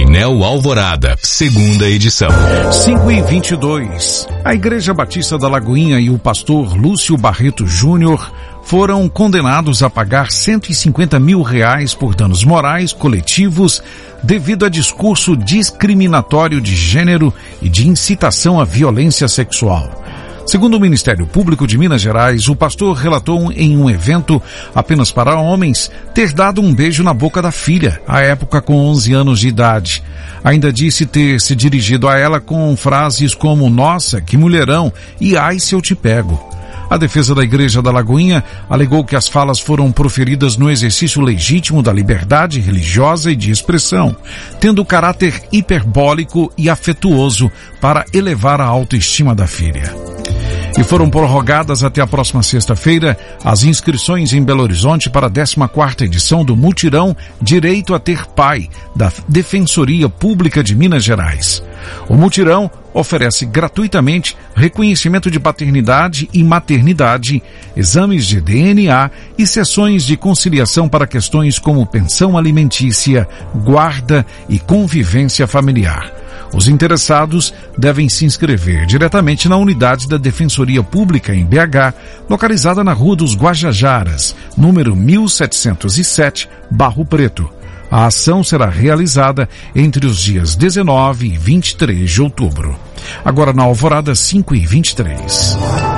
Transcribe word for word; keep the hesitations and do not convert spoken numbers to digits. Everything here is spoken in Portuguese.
Painel Alvorada, segunda edição. cinco e vinte e dois. A Igreja Batista da Lagoinha e o pastor Lúcio Barreto Júnior foram condenados a pagar cento e cinquenta mil reais por danos morais coletivos devido a discurso discriminatório de gênero e de incitação à violência sexual. Segundo o Ministério Público de Minas Gerais, o pastor relatou em um evento apenas para homens ter dado um beijo na boca da filha, à época com onze anos de idade. Ainda disse ter se dirigido a ela com frases como "Nossa, que mulherão" e "Ai, se eu te pego". A defesa da Igreja da Lagoinha alegou que as falas foram proferidas no exercício legítimo da liberdade religiosa e de expressão, tendo caráter hiperbólico e afetuoso para elevar a autoestima da filha. E foram prorrogadas até a próxima sexta-feira as inscrições em Belo Horizonte para a décima quarta edição do Mutirão Direito a Ter Pai, da Defensoria Pública de Minas Gerais. O mutirão oferece gratuitamente reconhecimento de paternidade e maternidade, exames de D N A e sessões de conciliação para questões como pensão alimentícia, guarda e convivência familiar. Os interessados devem se inscrever diretamente na unidade da Defensoria Pública em B H, localizada na Rua dos Guajajaras, número mil setecentos e sete, Barro Preto. A ação será realizada entre os dias dezenove e vinte e três de outubro. Agora na Alvorada, cinco e vinte e três.